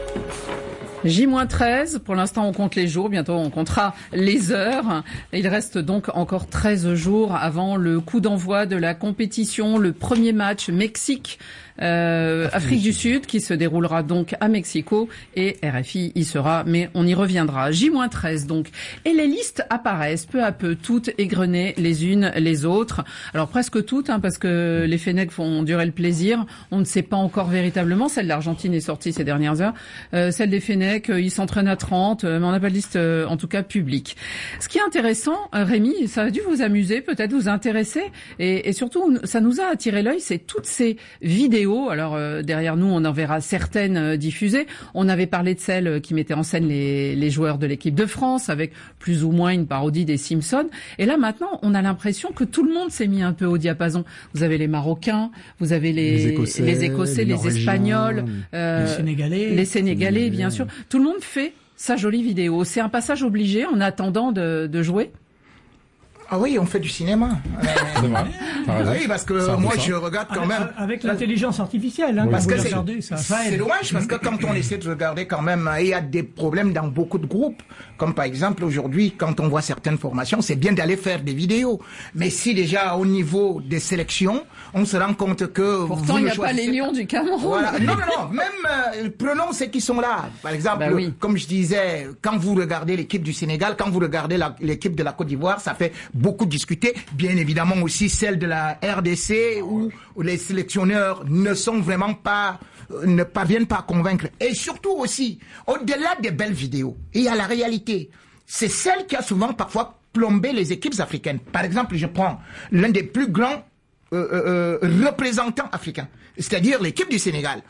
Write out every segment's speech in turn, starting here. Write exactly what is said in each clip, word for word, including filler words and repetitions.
J treize, pour l'instant on compte les jours, bientôt on comptera les heures. Il reste donc encore treize jours avant le coup d'envoi de la compétition, le premier match Mexique. Euh, Afrique du Sud, qui se déroulera donc à Mexico, et R F I y sera, mais on y reviendra. J treize donc. Et les listes apparaissent peu à peu, toutes égrenées les unes les autres. Alors presque toutes, hein, parce que les Fennecs font durer le plaisir. On ne sait pas encore véritablement. Celle de l'Argentine est sortie ces dernières heures. Euh, celle des Fennecs, euh, ils s'entraînent à trente, euh, mais on n'a pas de liste, euh, en tout cas, publique. Ce qui est intéressant, euh, Rémi, ça a dû vous amuser, peut-être vous intéresser, et, et surtout, ça nous a attiré l'œil, c'est toutes ces vidéos. Alors euh, derrière nous, on en verra certaines euh, diffusées. On avait parlé de celles qui mettaient en scène les, les joueurs de l'équipe de France, avec plus ou moins une parodie des Simpsons. Et là maintenant, on a l'impression que tout le monde s'est mis un peu au diapason. Vous avez les Marocains, vous avez les, les Écossais, les, Écossais, les, les Espagnols, euh, les Sénégalais, les Sénégalais, bien sûr. Tout le monde fait sa jolie vidéo. C'est un passage obligé en attendant de, de jouer. Ah oui, on fait du cinéma. C'est vrai. Oui, parce que moi, je regarde quand avec, même... Avec l'intelligence artificielle, hein, oui. Parce que c'est, regardez, ça, ça c'est dommage, parce que quand on essaie de regarder quand même, il y a des problèmes dans beaucoup de groupes. Comme par exemple, aujourd'hui, quand on voit certaines formations, c'est bien d'aller faire des vidéos. Mais si déjà, au niveau des sélections, on se rend compte que... Pourtant, il n'y a pas les lions du Cameroun. Voilà. Non, non, non. Même, euh, prenons ceux qui sont là. Par exemple, bah oui. comme je disais, quand vous regardez l'équipe du Sénégal, quand vous regardez la, l'équipe de la Côte d'Ivoire, ça fait beaucoup discuter. Bien évidemment aussi celle de la R D C où, où les sélectionneurs ne sont vraiment pas, euh, ne parviennent pas à convaincre. Et surtout aussi, au-delà des belles vidéos, il y a la réalité. C'est celle qui a souvent parfois plombé les équipes africaines. Par exemple, je prends l'un des plus grands euh, euh, représentants africains, c'est-à-dire l'équipe du Sénégal.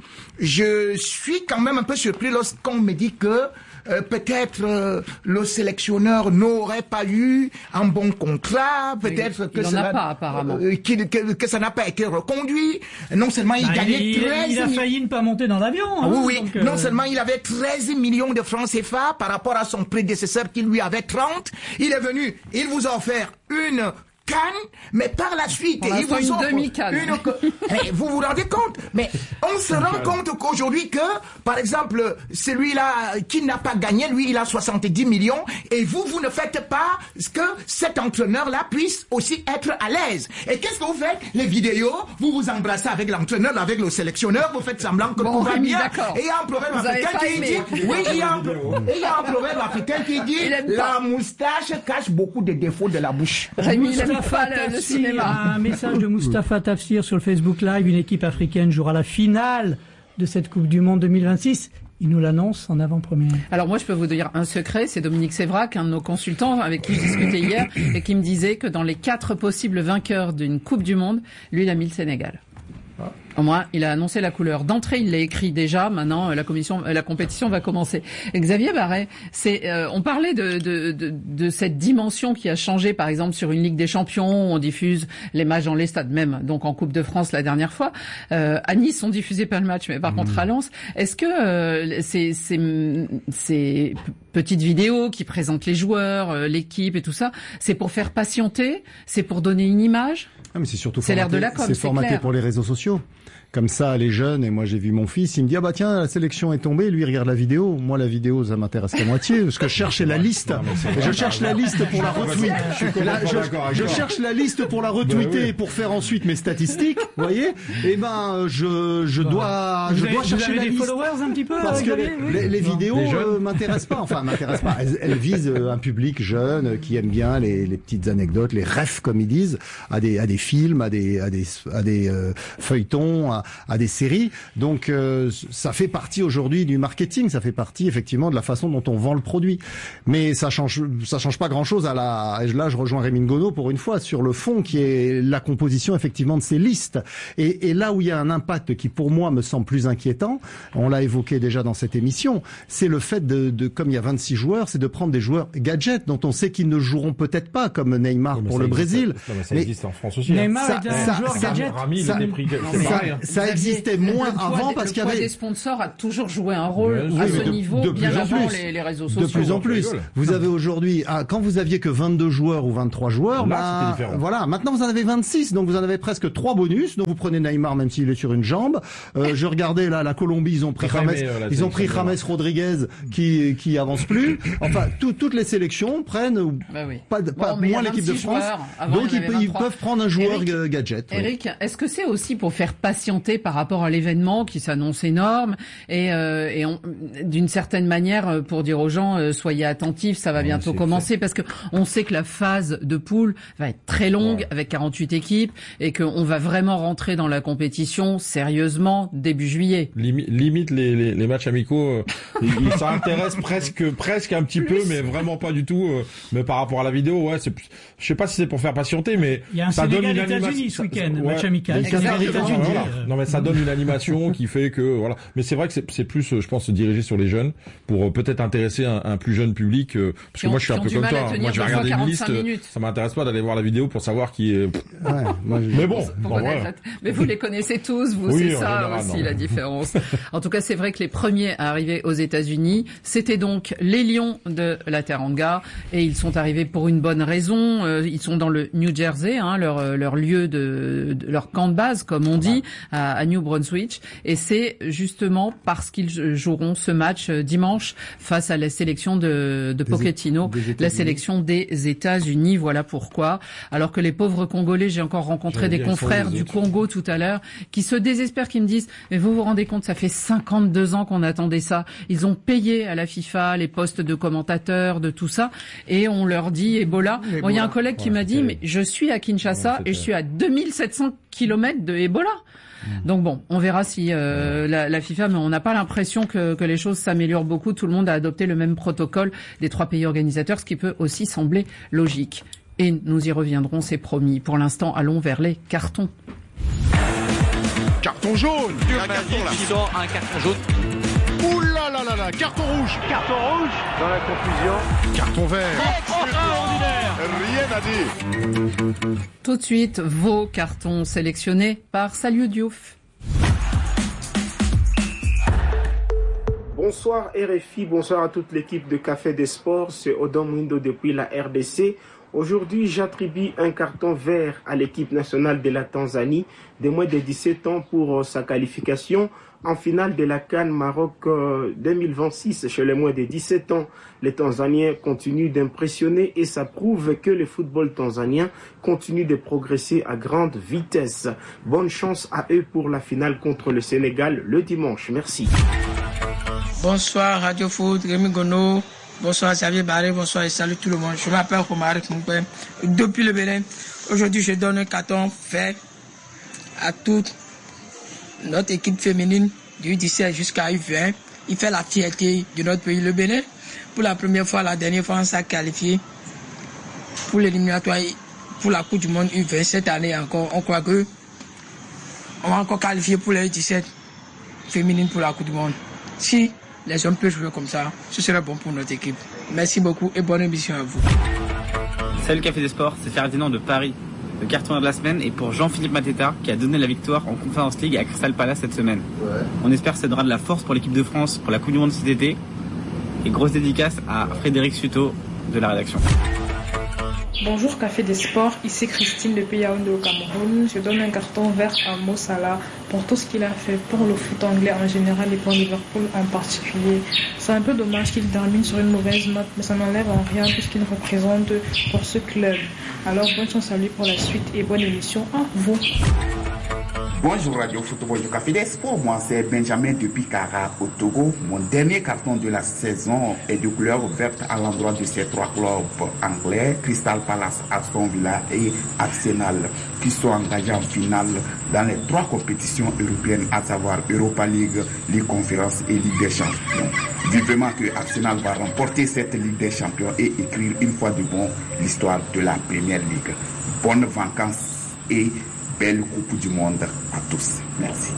Je suis quand même un peu surpris lorsqu'on me dit que Euh, peut-être euh, le sélectionneur n'aurait pas eu un bon contrat, peut-être oui, que, il ça a pas, apparemment. Euh, que, que, que ça n'a pas été reconduit. Non seulement il bah, gagnait il, treize... Il a failli ne pas monter dans l'avion. Hein, oui, oui. Donc, euh... Non seulement il avait treize millions de francs C F A par rapport à son prédécesseur qui lui avait trente. Il est venu, il vous a offert une... canne, mais par la suite, il vous une demi-canne. Une... Mais vous vous rendez compte? Mais on se rend compte qu'aujourd'hui que, par exemple, celui-là qui n'a pas gagné, lui, il a soixante-dix millions, et vous, vous ne faites pas ce que cet entraîneur-là puisse aussi être à l'aise. Et qu'est-ce que vous faites? Les vidéos, vous vous embrassez avec l'entraîneur, avec le sélectionneur, vous faites semblant que bon, tout va Rémi, bien. d'accord. Et il y a un proverbe vous africain qui aimé. dit, oui, il y a un, il y a un proverbe africain qui dit, la moustache cache beaucoup de défauts de la bouche. Rémi, pas le, le cinéma. Un message de Moustapha Tafsir sur le Facebook Live. Une équipe africaine jouera la finale de cette Coupe du Monde deux mille vingt-six. Il nous l'annonce en avant-première. Alors moi, je peux vous dire un secret, c'est Dominique Sévrac, un de nos consultants avec qui je discutais hier, et qui me disait que dans les quatre possibles vainqueurs d'une Coupe du Monde, lui, il a mis le Sénégal. Au moins, il a annoncé la couleur. D'entrée, il l'a écrit déjà. Maintenant, la commission, la compétition va commencer. Et Xavier Barret, c'est, euh, on parlait de, de, de, de cette dimension qui a changé, par exemple, sur une Ligue des Champions, où on diffuse les matchs dans les stades, même donc en Coupe de France la dernière fois. Euh, à Nice, on diffusait pas le match, mais par mmh. contre à Lens, est-ce que euh, ces, ces, ces petites vidéos qui présentent les joueurs, euh, l'équipe et tout ça, c'est pour faire patienter, c'est pour donner une image? Ah, mais c'est surtout c'est formaté, l'air de la com, c'est c'est formaté clair. pour les réseaux sociaux. Comme ça, les jeunes, et moi j'ai vu mon fils, il me dit, ah bah tiens, la sélection est tombée, lui il regarde la vidéo. Moi la vidéo, ça m'intéresse qu'à moitié, parce que je cherche la liste. Et je cherche la liste pour la retweet. Là, je, je cherche la liste pour la retweeter, pour faire ensuite mes statistiques, vous voyez. Et ben, je, je dois, je dois chercher la liste. Vous avez des followers un petit peu? Parce que les, oui. les, les vidéos euh, m'intéressent pas, enfin m'intéressent pas. Elles, elles visent un public jeune qui aime bien les, les petites anecdotes, les refs comme ils disent, à des, à des films, à des, à des, à des euh, feuilletons, à, à des séries. Donc euh, ça fait partie aujourd'hui du marketing, ça fait partie effectivement de la façon dont on vend le produit. Mais ça change, ça change pas grand-chose à la. Là, je rejoins Rémi Ngono pour une fois sur le fond, qui est la composition effectivement de ces listes. Et, et là où il y a un impact qui pour moi me semble plus inquiétant, on l'a évoqué déjà dans cette émission, c'est le fait de, de comme il y a vingt-six joueurs, c'est de prendre des joueurs gadgets dont on sait qu'ils ne joueront peut-être pas, comme Neymar oui, pour le existe, Brésil. non, mais ça mais existe en France aussi. Neymar hein. est un ça, joueur ça, gadget. Rami, il ça, a des prix. ça, ça existait moins avant parce qu'il y avait... Le poids des sponsors a toujours joué un rôle oui, à ce de, niveau, de bien avant plus, les, les réseaux sociaux. De plus en plus. Vous avez aujourd'hui, ah, quand vous aviez que vingt-deux joueurs ou vingt-trois joueurs, là, bah, voilà, maintenant vous en avez vingt-six, donc vous en avez presque trois bonus, donc vous prenez Neymar même s'il est sur une jambe. Euh, je regardais là, la Colombie, ils ont pris James, euh, ils ont pris James Rodriguez qui, qui avance plus. Enfin, tout, toutes les sélections prennent, bah oui. pas, bon, pas moins l'équipe de France. Donc ils, ils peuvent prendre un joueur Eric, gadget. Eric, oui. Est-ce que c'est aussi pour faire patienter par rapport à l'événement qui s'annonce énorme et, euh, et on, d'une certaine manière pour dire aux gens euh, soyez attentifs, ça va bientôt ouais, commencer fait. Parce que on sait que la phase de poule va être très longue ouais. avec quarante-huit équipes et qu'on va vraiment rentrer dans la compétition sérieusement début juillet. Limi- limite les, les, les matchs amicaux, euh, ça intéresse presque presque un petit Plus. peu, mais vraiment pas du tout. Euh, mais par rapport à la vidéo, ouais, c'est, je sais pas si c'est pour faire patienter, mais il y a un ça donne une animation. Ce week-end, ouais, match amical. Voilà. Non mais ça donne une animation qui fait que voilà. Mais c'est vrai que c'est, c'est plus, je pense, dirigé sur les jeunes pour euh, peut-être intéresser un, un plus jeune public. Euh, parce que ont, moi je suis un peu comme toi. Moi je vais regarder une liste. Minutes. Ça m'intéresse pas d'aller voir la vidéo pour savoir qui est. Ouais, moi, je... Mais bon. bon, voilà. Mais vous les connaissez tous, vous oui, c'est ça général, aussi non. la différence. En tout cas, c'est vrai que les premiers à arriver aux États-Unis, c'était donc les Lions de la Teranga et ils sont arrivés pour une bonne raison. Euh, ils sont dans le New Jersey, hein, leur leur lieu de, de leur camp de base, comme on dit, à, à New Brunswick. Et c'est justement parce qu'ils joueront ce match dimanche face à la sélection de, de Pochettino, la sélection des États-Unis. Voilà pourquoi. Alors que les pauvres Congolais, j'ai encore rencontré J'allais des confrères du Congo tout à l'heure, qui se désespèrent, qui me disent mais vous vous rendez compte, ça fait cinquante-deux ans qu'on attendait ça. Ils ont payé à la FIFA les postes de commentateurs, de tout ça, et on leur dit Ebola. Ebola. Bon, il y a un collègue qui ouais, m'a dit mais je suis à Kinshasa ouais, et je suis à deux mille sept cents kilomètres de Ebola. Mmh. Donc bon, on verra si euh, la, la FIFA, mais on n'a pas l'impression que, que les choses s'améliorent beaucoup. Tout le monde a adopté le même protocole des trois pays organisateurs, ce qui peut aussi sembler logique. Et nous y reviendrons, c'est promis. Pour l'instant, allons vers les cartons. Carton jaune. Un carton là. Qui sort un carton jaune. Ouh là là là là, carton rouge. Carton rouge. Dans la confusion. Carton vert. Extraordinaire. Rien à dire. Tout de suite, vos cartons sélectionnés par Saliou Diouf. Bonsoir R F I, bonsoir à toute l'équipe de Café des Sports. C'est Odom Windo depuis la R D C. Aujourd'hui, j'attribue un carton vert à l'équipe nationale de la Tanzanie de moins de dix-sept ans pour sa qualification en finale de la CAN Maroc deux mille vingt-six. Chez les moins de dix-sept ans, les Tanzaniens continuent d'impressionner et ça prouve que le football tanzanien continue de progresser à grande vitesse. Bonne chance à eux pour la finale contre le Sénégal le dimanche. Merci. Bonsoir Radio Foot, Rémi Gono. Bonsoir Xavier Barré, bonsoir et salut tout le monde. Je m'appelle Romaric Moukbe depuis le Bénin. Aujourd'hui, je donne un carton vert à toute notre équipe féminine du U dix-sept jusqu'à U vingt. Il fait la fierté de notre pays, le Bénin. Pour la première fois, la dernière fois, on s'est qualifié pour l'éliminatoire pour la Coupe du Monde U vingt. Cette année encore, on croit que on va encore qualifier pour les U dix-sept féminines pour la Coupe du Monde. Si les hommes peuvent jouer comme ça, ce serait bon pour notre équipe. Merci beaucoup et bonne émission à vous. Salut Café des Sports, c'est Ferdinand de Paris. Le carton de la semaine est pour Jean-Philippe Mateta qui a donné la victoire en Conference League à Crystal Palace cette semaine. Ouais. On espère que ça donnera de la force pour l'équipe de France pour la Coupe du Monde cet été. Et grosse dédicace à Frédéric Suto de la rédaction. Bonjour Café des Sports, ici Christine depuis Yaoundé au Cameroun. Je donne un carton vert à Mo Salah pour tout ce qu'il a fait pour le foot anglais en général et pour Liverpool en particulier. C'est un peu dommage qu'il termine sur une mauvaise note, mais ça n'enlève en rien tout ce qu'il représente pour ce club. Alors bonne chance à lui pour la suite et bonne émission à vous. Bonjour Radio Football du Café des Sports, moi c'est Benjamin depuis Kara au Togo. Mon dernier carton de la saison est de couleur verte à l'endroit de ces trois clubs anglais, Crystal Palace, Aston Villa et Arsenal, qui sont engagés en finale dans les trois compétitions européennes, à savoir Europa League, Ligue Conférence et Ligue des Champions. Vivement que Arsenal va remporter cette Ligue des Champions et écrire une fois de bon l'histoire de la Première Ligue. Bonnes vacances et belle Coupe du Monde à tous. Merci.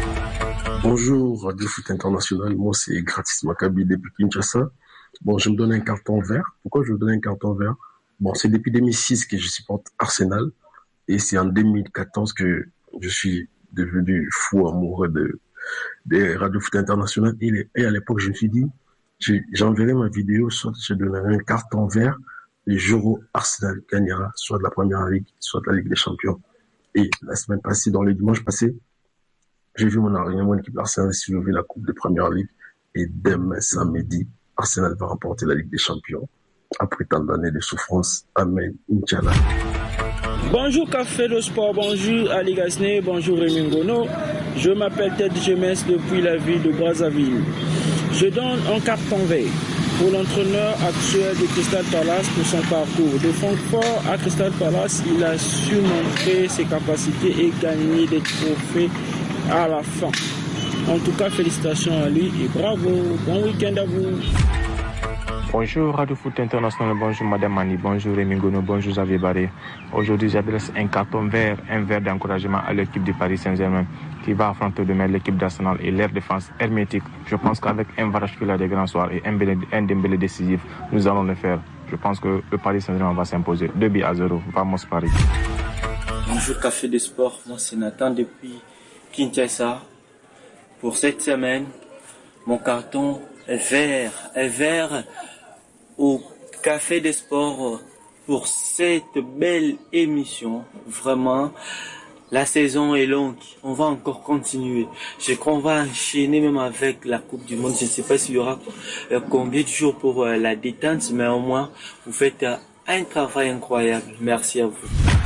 Bonjour Radio Foot International, moi c'est Gratis Maccabi depuis Kinshasa. Bon, je me donne un carton vert. Pourquoi je me donne un carton vert? Bon, c'est depuis deux mille six que je supporte Arsenal et c'est en deux mille quatorze que je suis devenu fou amoureux de des Radio Foot International. Et, et à l'époque, je me suis dit, j'enverrai ma vidéo, soit je donnerai un carton vert le jour où Arsenal gagnera, soit de la Première Ligue, soit de la Ligue des Champions. Et la semaine passée, dans le dimanche passé, j'ai vu mon, mon équipe Arsenal soulever la Coupe de Première Ligue. Et demain samedi, Arsenal va remporter la Ligue des Champions. Après tant d'années de souffrance, Amen, Inch'Allah. Bonjour Café de Sport, bonjour Ali Gasné, bonjour Rémi Ngono. Je m'appelle Ted Jemes depuis la ville de Brazzaville. Je donne un carton vert pour l'entraîneur actuel de Crystal Palace pour son parcours. De Francfort à Crystal Palace, il a su montrer ses capacités et gagner des trophées à la fin. En tout cas, félicitations à lui et bravo. Bon week-end à vous. Bonjour Radio Foot International, bonjour Madame Mani, bonjour Rémi Ngono, bonjour Xavier Barré. Aujourd'hui, j'adresse un carton vert, un vert d'encouragement à l'équipe du Paris Saint-Germain qui va affronter demain l'équipe d'Arsenal et leur défense hermétique. Je pense qu'avec un Varachkila des grands soirs et un, un Dembélé décisif, nous allons le faire. Je pense que le Paris Saint-Germain va s'imposer. deux buts à zéro. Vamos Paris. Bonjour Café des Sports, moi c'est Nathan depuis Kinshasa. Pour cette semaine, mon carton est vert, est vert au Café des Sports pour cette belle émission. Vraiment, la saison est longue. On va encore continuer. Je crois qu'on va enchaîner même avec la Coupe du Monde. Je ne sais pas s'il y aura euh, combien de jours pour euh, la détente, mais au moins, vous faites euh, un travail incroyable. Merci à vous.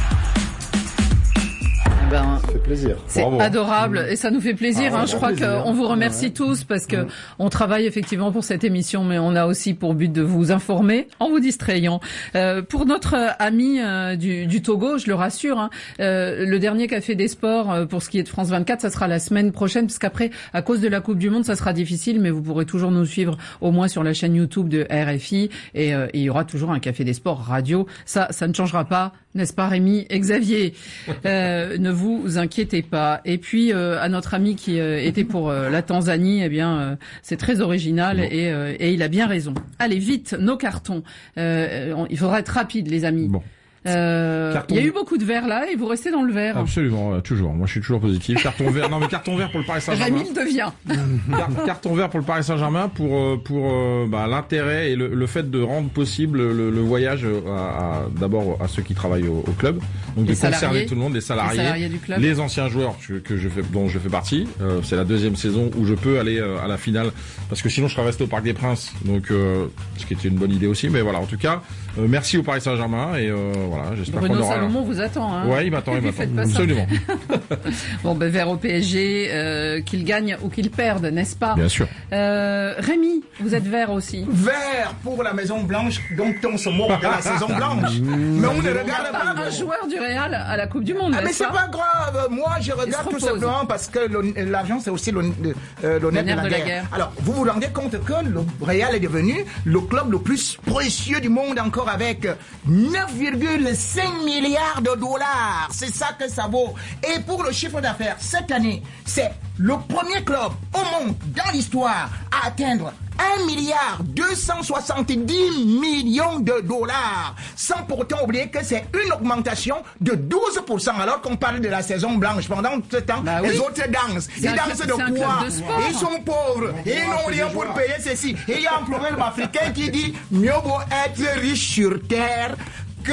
Ben, ça fait plaisir. C'est Bravo. Adorable et ça nous fait plaisir. Ah, hein. Je crois qu'on vous remercie ouais. tous parce que ouais. on travaille effectivement pour cette émission, mais on a aussi pour but de vous informer en vous distrayant. Euh, pour notre ami euh, du, du Togo, je le rassure, hein, euh, le dernier Café des Sports euh, pour ce qui est de France vingt-quatre, ça sera la semaine prochaine, parce qu'après, à cause de la Coupe du Monde, ça sera difficile, mais vous pourrez toujours nous suivre au moins sur la chaîne YouTube de R F I et euh, il y aura toujours un Café des Sports radio. Ça, ça ne changera pas, n'est-ce pas, Rémi et Xavier? euh, Ne vous inquiétez pas. Et puis euh, à notre ami qui euh, était pour euh, la Tanzanie, eh bien euh, c'est très original et, euh, et il a bien raison. Allez vite, nos cartons. Euh, on, il faudra être rapide, les amis. Bon. Euh, il y a eu beaucoup de verre là et vous restez dans le vert. Absolument, euh, toujours. Moi, je suis toujours positif. Carton vert. Non, mais carton vert pour le Paris Saint-Germain. Rémi le devient. Car, carton vert pour le Paris Saint-Germain pour pour euh, bah, l'intérêt et le, le fait de rendre possible le, le voyage à, à d'abord à ceux qui travaillent au, au club, donc les de concerner tout le monde, les salariés, les, salariés du club. Les anciens joueurs que, que je fais, dont je fais partie. Euh, c'est la deuxième saison où je peux aller euh, à la finale parce que sinon je serais resté au Parc des Princes. Donc, euh, ce qui était une bonne idée aussi. Mais voilà, en tout cas, euh, merci au Paris Saint-Germain et euh, voilà, j'espère Bruno qu'on aura. Salomon vous attend. Hein. Ouais, il m'attend, il m'attend. Absolument. Bon, ben vers au P S G, euh, qu'il gagne ou qu'il perde, n'est-ce pas? Bien sûr. Euh, Rémi, vous êtes vert aussi. Vert pour la Maison Blanche, dont on se moque de la saison blanche. Mais on ne regarde pas. Un joueur du Real à la Coupe du Monde. Ah, mais c'est pas grave. Moi, je regarde tout simplement parce que l'argent, c'est aussi l'honneur de, de, de la guerre. guerre. Alors, vous vous rendez compte que le Real est devenu le club le plus précieux du monde, encore avec neuf virgule cinq milliards de dollars. C'est ça que ça vaut. Et pour le chiffre d'affaires, cette année, c'est le premier club au monde dans l'histoire à atteindre un milliard deux cent soixante-dix millions de dollars, sans pourtant oublier que c'est une augmentation de douze pour cent, alors qu'on parle de la saison blanche. Pendant ce temps, bah oui. les autres dansent. Ils dansent de quoi? Ils sont pauvres. Et ils n'ont rien pour payer ceci. Et il y a un proverbe africain qui dit « Mieux vaut être riche sur terre que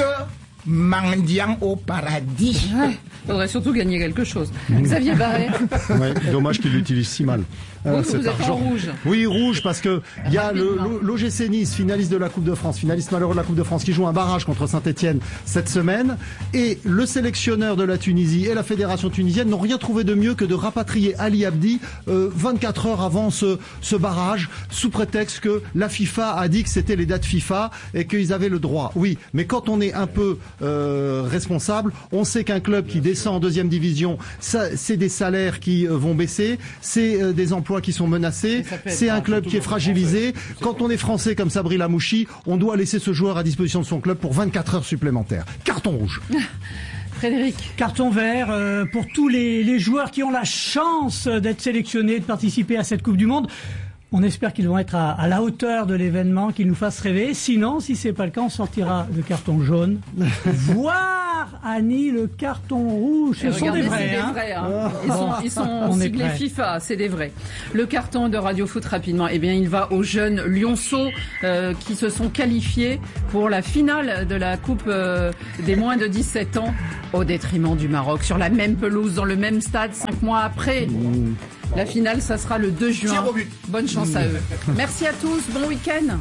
mendiant au paradis. » Il faudrait surtout gagner quelque chose. Xavier Barré. Ouais, dommage qu'il l'utilise si mal. Vous, vous êtes argent. En rouge. Oui, rouge, parce que il y a l'O G C Nice, finaliste de la Coupe de France, finaliste malheureux de la Coupe de France, qui joue un barrage contre Saint-Etienne cette semaine. Et le sélectionneur de la Tunisie et la fédération tunisienne n'ont rien trouvé de mieux que de rapatrier Ali Abdi euh, vingt-quatre heures avant ce, ce barrage, sous prétexte que la FIFA a dit que c'était les dates FIFA et qu'ils avaient le droit. Oui, mais quand on est un peu euh, responsable, on sait qu'un club qui descend en deuxième division, ça, c'est des salaires qui euh, vont baisser, c'est euh, des emplois qui sont menacés, c'est un club qui est fragilisé. Quand on est français comme Sabri Lamouchi, on doit laisser ce joueur à disposition de son club pour vingt-quatre heures supplémentaires. Carton rouge. Frédéric. Carton vert euh, pour tous les, les joueurs qui ont la chance d'être sélectionnés, de participer à cette Coupe du Monde. On espère qu'ils vont être à, à la hauteur de l'événement, qu'ils nous fassent rêver. Sinon, si c'est pas le cas, on sortira le carton jaune, voire Car Annie, le carton rouge. Ce sont des vrais. C'est hein. des vrais hein. Ils sont, ils sont siglés FIFA, c'est des vrais. Le carton de Radio Foot rapidement, eh bien il va aux jeunes lionceaux euh, qui se sont qualifiés pour la finale de la Coupe euh, des moins de dix-sept ans au détriment du Maroc, sur la même pelouse, dans le même stade, cinq mois après. Mmh. La finale, ça sera le deux juin. Bonne chance mmh. à eux. Merci à tous, bon week-end.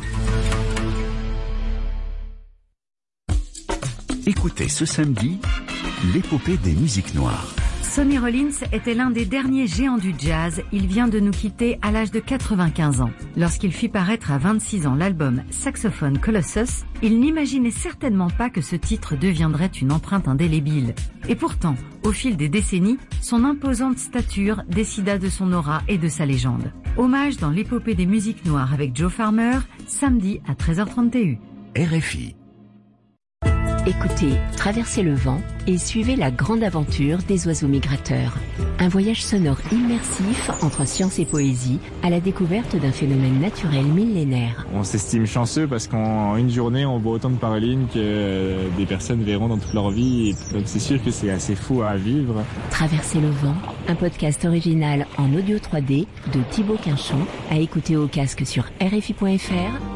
Écoutez ce samedi, l'épopée des musiques noires. Sonny Rollins était l'un des derniers géants du jazz. Il vient de nous quitter à l'âge de quatre-vingt-quinze ans. Lorsqu'il fit paraître à vingt-six ans l'album Saxophone Colossus, il n'imaginait certainement pas que ce titre deviendrait une empreinte indélébile. Et pourtant, au fil des décennies, son imposante stature décida de son aura et de sa légende. Hommage dans l'épopée des musiques noires avec Joe Farmer, samedi à treize heures trente R F I. Écoutez, traversez le vent et suivez la grande aventure des oiseaux migrateurs. Un voyage sonore immersif entre science et poésie à la découverte d'un phénomène naturel millénaire. On s'estime chanceux parce qu'en une journée, on voit autant de parolines que des personnes verront dans toute leur vie. Et donc c'est sûr que c'est assez fou à vivre. Traverser le vent, un podcast original en audio trois D de Thibaut Quinchon à écouter au casque sur R F I point F R